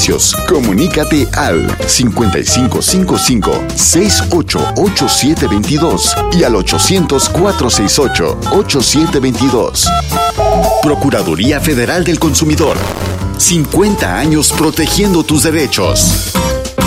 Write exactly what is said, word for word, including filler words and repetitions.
servicios. Comunícate al cinco cinco cinco cinco, seis ocho ocho siete dos dos y al ochocientos, cuatrocientos sesenta y ocho, ochenta y siete veintidós. Procuraduría Federal del Consumidor. cincuenta años protegiendo tus derechos.